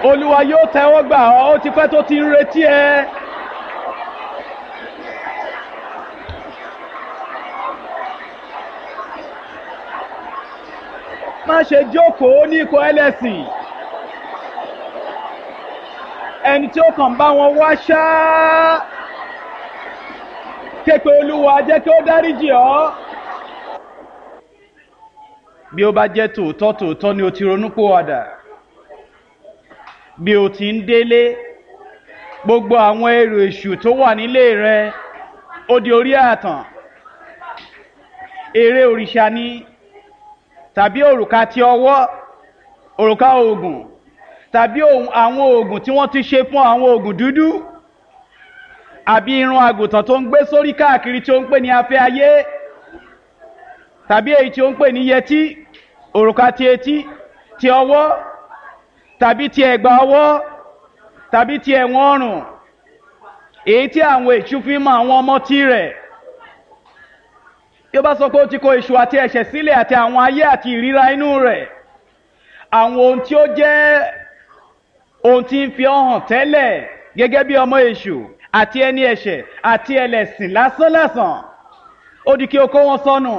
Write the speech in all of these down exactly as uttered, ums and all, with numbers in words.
Olúwa yóò tẹ́wọ́ gbà ọ́, ó ti pẹ́ tó ti ń retí ẹ. Má ṣe jókòó ní ikọ̀ ẹlẹ́sìn. Ẹni tí ó kàn bá wọn wá ṣáá. Képe Olúwa jẹ́ kí ó dáríjì ọ́. Bí ó bá jẹ́ tòótọ́ tòótọ́ ni o ti ronúpìwàdà. Bí o ti ń délé, gbogbo àwọn èrò èṣù tó wà nílé rẹ, ó di orí ààtàn. Ère òrìṣà ni, tàbí òrùka ti ọwọ́, òrùka oògùn, tàbí àwọn oògùn tí wọ́n ti ṣe fún àwọn oògùn dúdú, àbí irun àgùntàn tó ń gbé sórí káàkiri tí ó ń pè ní afẹ́ ayé, tàbí èyí tí ó ń pè ní yẹtí, òrùka ti etí, ti ọwọ́, tàbí ti ẹ̀gbà ọwọ́, tàbí ti ẹ̀wọ̀n ọrùn, èyí tí àwọn èṣù fi mọ àwọn ọmọ tí rẹ̀. Bí ó bá sọ pé ó ti kó èṣù àti ẹ̀ṣẹ̀ sílẹ̀ àti àwọn ayé àti ìríra inú rẹ̀, àwọn ohun tí ó jẹ́ ohun tí ń fi ọ́ hàn tẹ́lẹ̀ gẹ́gẹ́ bí ọmọ èṣù àti ẹni ẹ̀ṣẹ̀ àti ẹlẹ́sìn lásánlásán, ó di kí o kó wọn sọnù.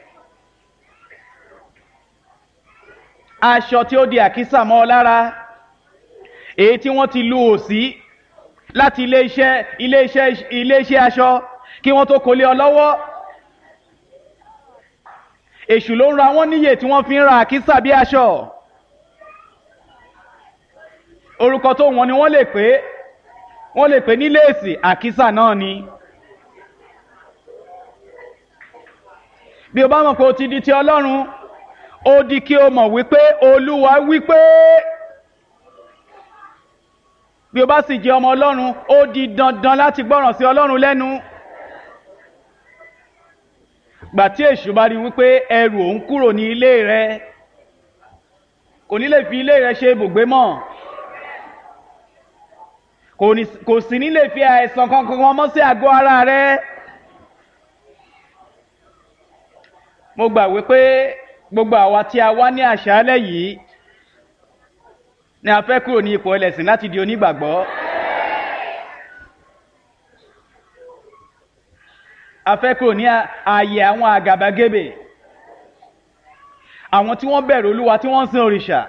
Aṣọ tí ó di àkísà mọ́ ọ lára, èyí tí wọ́n ti lu òsì láti ilé iṣẹ́ ilé iṣẹ́ ilé iṣẹ́ aṣọ kí wọ́n tó kó lé ọ lọ́wọ́. Èṣù ló ń ra wọ́n níyè tí wọ́n fi ń ra àkísà bí aṣọ. Orúkọ tó wọn ni wọ́n lè pè wọ́n lè pè ní léèsì, àkísà náà ni. Bí o bá mọ̀ pé o ti di ti Ọlọ́run, ó di kí o mọ̀ wípé Olúwa wípé. Bí o bá sì jẹ́ ọmọ Ọlọ́run, ó di dandan láti gbọ́ràn sí Ọlọ́run lẹ́nu. Gbà tí èṣù bá rí wípé ẹrù òun kúrò ní ilé rẹ, kò ní lè fi ilé rẹ ṣe ibùgbé mọ́, kò sì ní lè fi àìsàn kankan mọ́ sí àgọ́ ara rẹ. Mo gbà wípé gbogbo àwa tí a wá ní àṣálẹ́ yìí ni a fẹ́ kúrò ní ipò ẹlẹ́sìn láti di onígbàgbọ́. A fẹ́ kúrò ní ààyè àwọn àgàbàgebè, àwọn tí wọ́n bẹ̀rù Olúwa tí wọ́n ń sin òrìṣà.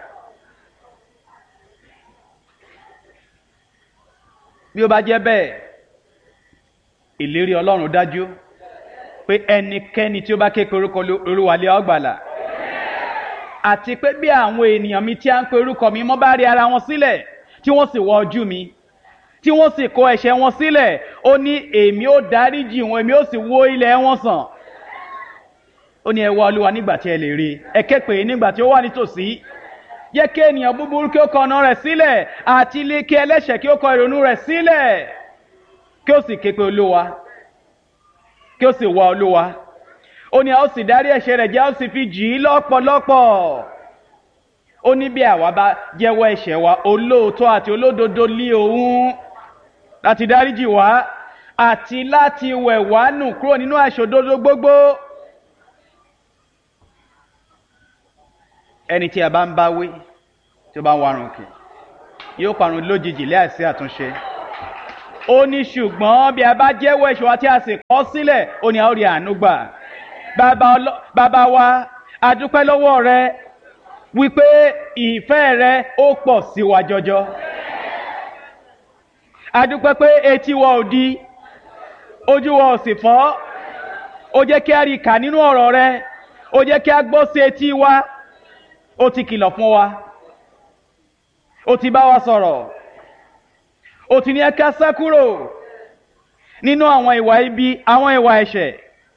Bí ó bá jẹ́ bẹ́ẹ̀, ìlérí Ọlọ́run dájú pé ẹnikẹ́ni tí ó bá ké pe orúkọ Olúwa lé ó gbàlà. Àti pé bí àwọn ènìyàn mi tí a ń pe orúkọ mi mọ́ bá rí ara wọn sílẹ̀, tí wọ́n sì wọ ojú mi, tí wọ́n sì kó ẹ̀ṣẹ̀ wọn sílẹ̀, ó ní èmi ó dáríjì wọn, èmi ó sì wó ilẹ̀ wọn sàn. Ó ní ẹ wá Olúwa nígbà tí ẹ lè rí, ẹ ké pè é nígbà tí ó wà nítòsí. Jẹ́ kí ènìyàn búburú kí ó kọ ọ̀nà rẹ̀ sílẹ̀, àti ilé kí ẹlẹ́ṣẹ̀ kí ó kọ ìrònú rẹ̀ sílẹ̀, kí ó sì ké pe Olúwa, kí ó sì wá Olúwa. Ó ní a ó sì dárí ẹ̀ṣẹ̀ rẹ̀ jẹ́, a ó sì fi jì í lọ́pọ̀lọpọ̀. Ó ní bí àwa bá jẹ́wọ́ ẹ̀ṣẹ̀ wa, olóòótọ́ àti olódodo lé òun láti dáríjì wá àti láti wẹ̀ wá nù kúrò nínú àìṣòdodo gbogbo. Ẹni tí a bá ń bá wí tí ó bá ń warùn kì yóò parun lójijì láìsí àtúnṣe. Ó ní ṣùgbọ́n bí a bá jẹ́wọ́ ẹ̀ṣẹ̀ wa tí a sì kọ̀ sílẹ̀, ó ní a ó rí àánú gbà. Bàbá wa, a dúpẹ́ lọ́wọ́ rẹ wípé ìfẹ́ rẹ ó pọ̀ sí wa jọjọ. A dúpẹ́ pé etí wa ò di, ojú wa ò sì fọ́. Ó jẹ́ kí a rí kà nínú ọ̀rọ̀ rẹ, ó jẹ́ kí a gbọ́ sí etí wa. Ó ti kìlọ̀ fún wa, ó ti bá wa sọ̀rọ̀, ó ti ní ẹ ká sá kúrò nínú àwọn ìwà ibi, àwọn ìwà ẹ̀ṣẹ̀.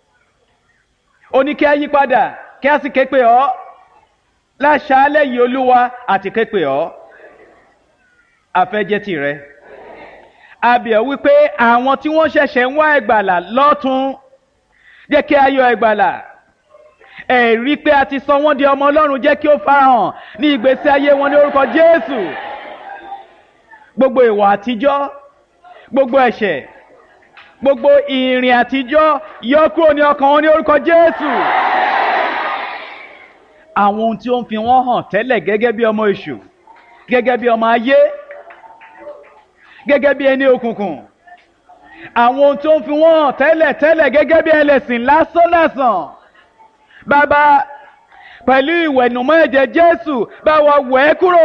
Ó ní kí a yí padà, kí a sì ké pè ọ́ láṣálẹ́ yìí Olúwa, àti ké pè ọ́. A fẹ́ jẹ́ tìrẹ. A bẹ̀ ọ́ wípé àwọn tí wọ́n ṣẹ̀ṣẹ̀ ń wá ìgbàlà lọ́tun, jẹ́ kí a yọ ìgbàlà. Ẹ̀rí pé a ti sọ wọ́n di ọmọ Ọlọ́run jẹ́ kí ó farahàn ní ìgbésí ayé wọn ní orúkọ Jésù. Gbogbo ìwà àtijọ́, gbogbo ẹ̀ṣẹ̀, gbogbo ìrìn àtijọ́ yọ kúrò ní ọkàn wọn ní orúkọ Jésù. Àwọn ohun tí ó ń fi wọ́n hàn tẹ́lẹ̀ gẹ́gẹ́ bí ọmọ èṣù, gẹ́gẹ́ bí ọmọ ayé, gẹ́gẹ́ bí ẹni òkùnkùn, àwọn ohun tó ń fi wọ́n hàn tẹ́lẹ̀ tẹ́lẹ̀ gẹ́gẹ́ bí ẹlẹ́sìn lásán lásán. Bàbá, pẹ̀lú ìwẹ̀nùmọ́ ẹ̀jẹ̀ Jésù, bá wa wẹ̀ ẹ́ kúrò.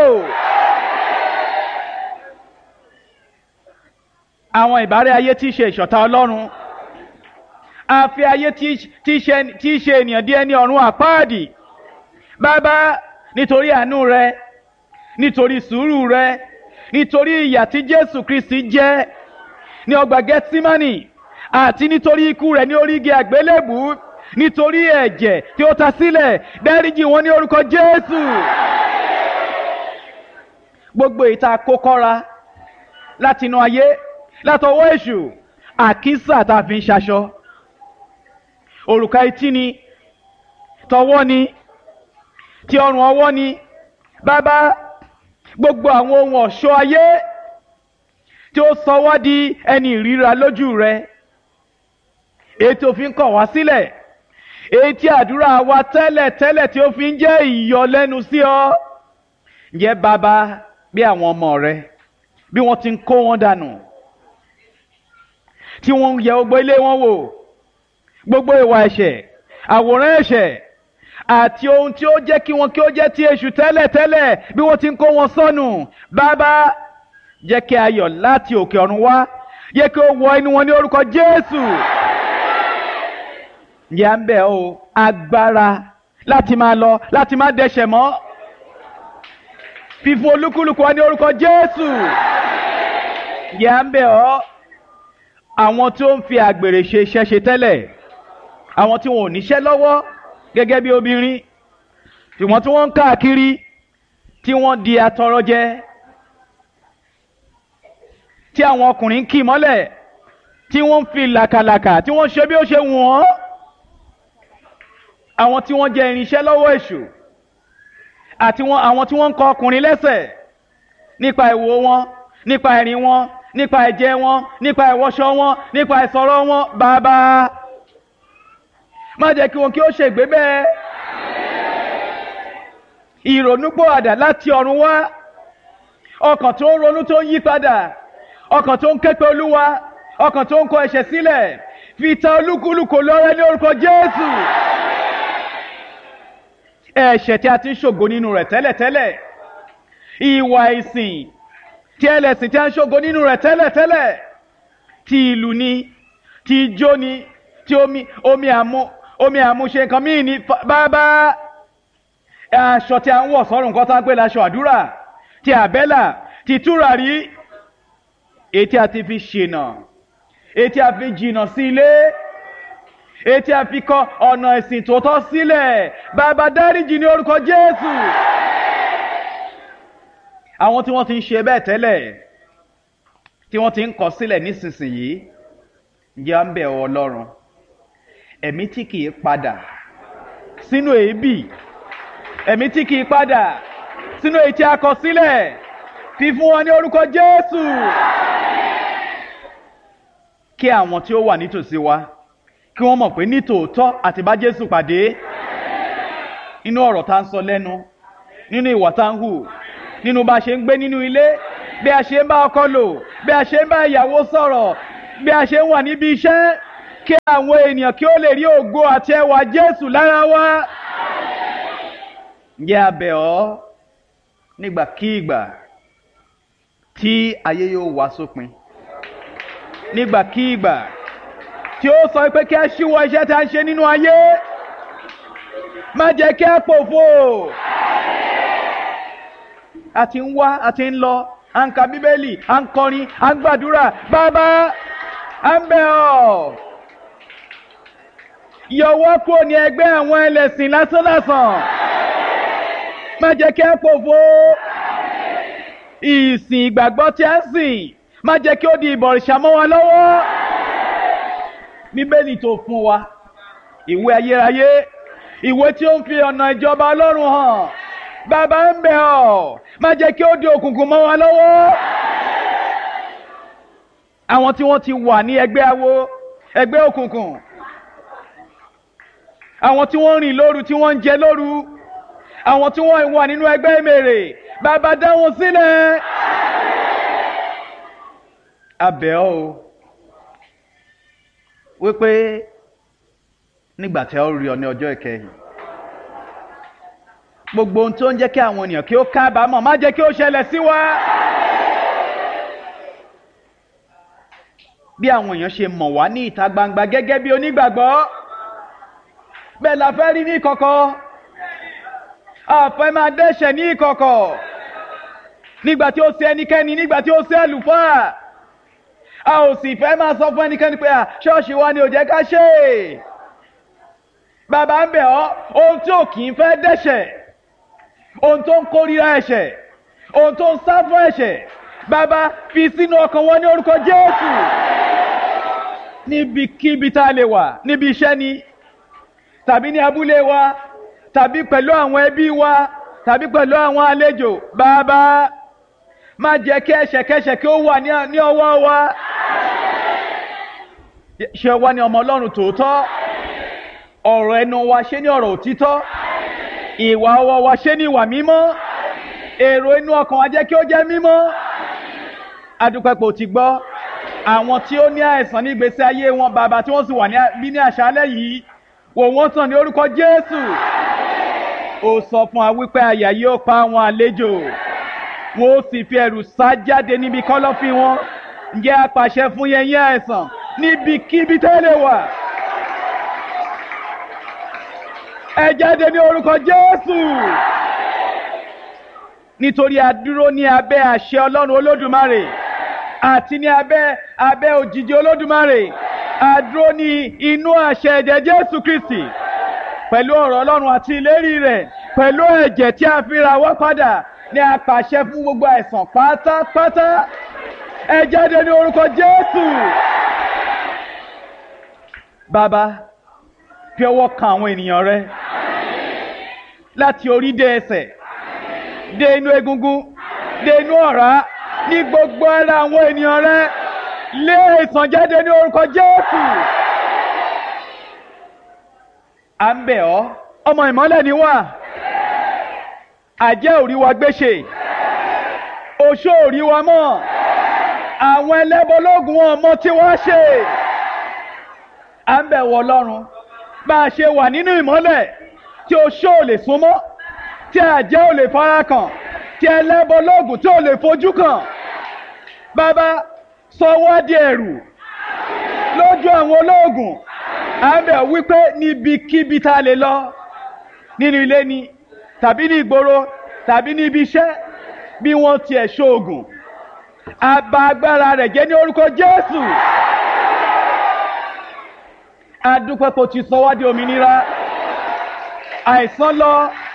Àwọn ìbárẹ́ ayé tí í ṣe ìṣọ̀tá Ọlọ́run, àfi ayé tí í ṣe ènìyàn di ẹni ọ̀run àpáàdì. Bàbá, nítorí àánú rẹ, nítorí sùúrù rẹ, nítorí ìyà tí Jésù Kristi jẹ ní ọgbà Gẹ́tímánì, àti nítorí ikú rẹ̀ ní orí igi àgbélébùú, nítorí ẹ̀jẹ̀ tí ó ta sílẹ̀, dáríjì wọn ní orúkọ Jésù. Gbogbo ìta kókọ́ra látinú ayé, látọwọ́ èṣù, àkísà tá a fi ń ṣaṣọ, òrùka etí ni, tọwọ́ ni, ti ọrùn ọwọ́ ni. Bàbá, gbogbo àwọn ohun ọ̀ṣọ́ ayé tí ó sọ wá di ẹni ìríra lójú rẹ, èyí tí ó fi ń kọ̀ wá sílẹ̀, èyí tí àdúrà wa tẹ́lẹ̀ tẹ́lẹ̀ tí ó fi ń jẹ́ ìyọlẹ́nu sí ọ. Ǹjẹ́ bàbá, bí àwọn ọmọ rẹ bí wọ́n ti ń kó wọn dànù, tí wọ́n ń yẹ gbogbo ilé wọn wò, gbogbo ìwà ẹ̀ṣẹ̀, àwòrán ẹ̀ṣẹ̀ àti ohun tí ó jẹ́ kí wọn kí ó jẹ́ ti èṣù tẹ́lẹ̀ tẹ́lẹ̀, bí wọ́n ti ń kó wọn sọnù, bàbá, jẹ́ kí ayọ̀ láti òkè ọ̀run wá, jẹ́ kí ó wọ inú wọn ní orúkọ Jésù. Ǹjẹ́ à ń bẹ̀ ọ́ agbára láti máa lọ, láti má dẹ́ṣẹ̀ mọ́, fífún olúkúlùkù wa ní orúkọ Jésù. Ǹjẹ́ à ń bẹ̀ ọ́ àwọn tí ó ń fi àgbèrè ṣe iṣẹ́ ṣe tẹ́lẹ̀, àwọn tí wọn ò níṣẹ́ lọ́wọ́ gẹ́gẹ́ bí obìnrin, ṣùgbọ́n tí wọ́n ń káàkiri, tí wọ́n di atọrọjẹ, tí àwọn ọkùnrin ń kì mọ́lẹ̀, tí wọ́n ń fi làkàlàkà, tí wọ́n ṣe bí ó ṣe wù wọ́n, àwọn tí wọ́n jẹ́ irinṣẹ́ lọ́wọ́ èṣù, àti àwọn tí wọ́n ń kọ ọkùnrin lẹ́sẹ̀ nípa ìwò wọn, nípa ìrìn wọn, nípa ẹ̀jẹ̀ wọn, nípa ìwọṣọ wọn, nípa ìsọ̀rọ̀ wọn. Bàbá, má jẹ́ kí wọn kí ó ṣègbé bẹ́ẹ̀. Ìrònúpìwàdà láti ọ̀run wá, ọkàn tó ń ronú tó ń yí padà, ọkàn tó ń ké pe Olúwa, ọkàn tó ń kọ ẹ̀ṣẹ̀ sílẹ̀, fi ta olúkúlùkù lọ́rẹ ní orúkọ Jésù. Ẹ̀ṣẹ̀ tí a ti ń ṣògo nínú rẹ̀ tẹ́lẹ̀tẹ́lẹ̀, ìwà ìsìn tí ẹlẹ́sìn tí a ń ṣògo nínú rẹ̀ tẹ́lẹ̀tẹ́lẹ̀, ti ìlú ni, ti ijó ni, ti omi omi àmú omi àmúṣe nǹkan míì ní. Bàbá, aṣọ tí a ń wọ̀ sọ́rùn nǹkan tá ń pè láṣọ àdúrà, ti àbẹ́là, ti tùràrí, èyí tí a ti fi ṣìnà, èyí tí a fi jìnà sí ilé, èyí tí a fi kọ ọ̀nà ẹ̀sìn tó tọ́ sílẹ̀. Bàbá, dáríjì ní orúkọ Jésù. Àwọn tí wọ́n ti ń ṣe bẹ́ẹ̀ tẹ́lẹ̀, tí wọ́n ti ń kọ̀ sílẹ̀ nísinsìnyí, ǹjẹ́ à ń bẹ̀ ọ́ Ọlọ́run, ẹ̀mí tí kìí padà sínú èébì, ẹ̀mí tí kìí padà sínú èyí tí a kọ̀ sílẹ̀, fi fún wọn ní orúkọ Jésù. Kí àwọn tí ó wà nítòsí wa kí wọ́n mọ̀ pé nítòótọ́ àti bá Jésù pàdé, nínú ọ̀rọ̀ tá ń sọ lẹ́nu, nínú ìwà tá ń hù, nínú bá a ṣe ń gbé nínú ilé, bí a ṣe ń bá ọkọ lò, bí a ṣe ń bá ìyàwó sọ̀rọ̀, bí a ṣe ń wà níbi iṣẹ́, kí àwọn ènìyàn kí ó lè rí ògo àti ẹwà Jésù lára wa. Ǹjẹ́ a bẹ̀ ọ́ nígbàkígbà tí ayé yóò wá sópin, nígbàkígbà tí ó sọ pé kí a ṣíwọ́ iṣẹ́ tí a ń ṣe nínú ayé, má jẹ́ kí a pòfo. A ti ń wá, a ti ń lọ, à ń ka Bíbélì, à ń kọrin, à ń gbàdúrà. Bàbá, à ń bẹ̀ ọ́, yọwọ́ kúrò ní ẹgbẹ́ àwọn ẹlẹ́sìn lásánlásán, má jẹ́ kí a pòfo. Ìsìn ìgbàgbọ́ tí a ń sìn, má jẹ́ kí ó di ìbọ̀rìṣà mọ́ wa lọ́wọ́. Bíbélì tó fún wa, ìwé ayérayé, ìwé tí ó ń fi ọ̀nà ìjọba Ọlọ́run hàn. Bàbá, ń bẹ̀ ọ́, má jẹ́ kí ó di òkùnkùn mọ́ wa lọ́wọ́. Àwọn tí wọ́n ti wà ní ẹgbẹ́ awo, ẹgbẹ́ òkùnkùn, àwọn tí wọ́n rìn lóru, tí wọ́n ń jẹ lóru, àwọn tí wọ́n wà nínú ẹgbẹ́ ìmèrè, bàbá dá wọn sílẹ̀. A bẹ̀ ọ́ o wípé nígbà tí a ó rí ọ ní ọjọ́ ìkẹyìn, gbogbo ohun tó ń jẹ́ kí àwọn ènìyàn kí ó kábàámọ̀ má jẹ́ kí ó ṣẹlẹ̀ sí wa. Bí àwọn èèyàn ṣe mọ̀ wá ní ìta gbangba gẹ́gẹ́ bí onígbàgbọ́, bẹ́ẹ̀ la fẹ́ rí ní ìkọ̀kọ̀. A fẹ́ máa dẹ́ṣẹ̀ ní ìkọ̀kọ̀ nígbà tí ó ṣe ẹnikẹ́ni, nígbà tí ó ṣe àlùfáà. A ò sì fẹ́ máa sọ fún ẹnikẹ́ni pé ṣọ́ọ̀ṣì wa ni ò jẹ́ ká ṣe. Bàbá ń bẹ̀ ọ́, ohun tí ò kì í fẹ́ dẹ́ṣẹ̀, ohun tó ń kórìíra ẹ̀ṣẹ̀, ohun tó ń sá fún ẹ̀ṣẹ̀, bàbá fi sínú ọkàn wọn ní orúkọ Jésù. Níbikíbi tá a lè wà, níbi iṣẹ́ ni, tàbí ní abúlé wa, tàbí pẹ̀lú àwọn ẹbí wa, tàbí pẹ̀lú àwọn àlejò, bàbá má jẹ́ kí ẹ̀ṣẹ̀kẹ́ṣẹ̀ kí ó wà ní ọwọ́ wa. Ṣé wá ní ọmọ Ọlọ́run tòótọ́? Ọ̀rọ̀ ẹnu wa ṣe ní ọ̀rọ̀ òtítọ́, ìwà ọwọ́ wa ṣe ní ìwà mímọ́, èrò inú ọkàn wa jẹ́ kí ó jẹ́ mímọ́. Adúpẹ́pọ̀ ti gbọ́ àwọn tí ó ní àìsàn ní ìgbésí ayé wọn, bàbá tí wọ́n sì wà bí ní àṣálẹ́ yìí, wò wọ́n sàn ní orúkọ Jésù. Ó sọ fún wa wípé àyà yóò pa àwọn àlejò, wọn ó sì fi ẹ̀rù sá jáde níbi kọ́lọ́fín wọn. Ǹjẹ́ a pàṣẹ fún yẹn yín àìsàn níbikíbi tẹ́lẹ̀ wà, ẹ jáde ní orúkọ Jésù. Nítorí a dúró ní abẹ́ àṣẹ Ọlọ́run Olódùmarè àti ní abẹ́ abẹ́ òjìji Olódùmarè. A dúró ní inú àṣẹ ẹ̀jẹ̀ Jésù Kristi, pẹ̀lú ọ̀rọ̀ Ọlọ́run àti ìlérí rẹ̀, pẹ̀lú ẹ̀jẹ̀ tí a fi ra wá padà, ní a pàṣẹ fún gbogbo àìsàn pátápátá. Ẹ jáde ní orúkọ Jésù. Bàbá, fi ọwọ́ kan àwọn ènìyàn rẹ láti orí dé ẹsẹ̀, dé inú egungun, dé inú ọ̀rá, ní gbogbo ara àwọn ènìyàn rẹ. Lé àìsàn jáde ní orúkọ Jésù. À ń bẹ̀ ọ́, ọmọ ìmọ́lẹ̀ ni wá. Àjẹ́ ò rí wa gbéṣe, oṣó ò rí wa mọ́, àwọn ẹlẹ́bọlógún wọn mọ tí wọ́n ṣe. À ń bẹ̀ wọ Ọlọ́run, bá a ṣe wà nínú ìmọ́lẹ̀ tí oṣó ò lè súnmọ́, tí àjẹ́ ò lè fara kàn, tí ẹlẹ́bọlógún tí ò lè fojú kàn. Bàbá, sọ wá di ẹ̀rù lójú àwọn ológun. À ń bẹ̀ wípé níbikíbi tá a lè lọ, nínú ilé ni, tàbí ní ìgboro, tàbí ní ibi iṣẹ́, bí wọ́n tiẹ̀ ṣoògùn, a bà agbára rẹ̀ jẹ́ ní orúkọ Jésù. A dúpẹ́ kó ti sọ wá di òmìnira. Àìsàn lọ,